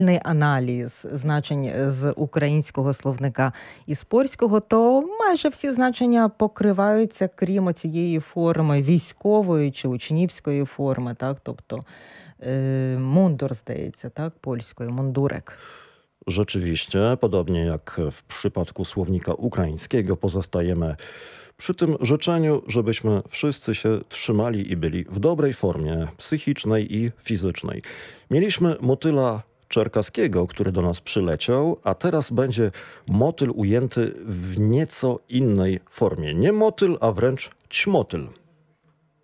аналіз значень з українського словника і з польського, то майже всі значення покриваються, крім цієї форми військової чи учнівської форми, так? Тобто mundur, zdaється, tak? Польською, mundurek. Rzeczywiście, podobnie jak w przypadku słownika ukraińskiego, pozostajemy przy tym życzeniu, żebyśmy wszyscy się trzymali i byli w dobrej formie psychicznej i fizycznej. Mieliśmy motyla czerkaskiego, który do nas przyleciał, a teraz będzie motyl ujęty w nieco innej formie. Nie motyl, a wręcz ćmotyl.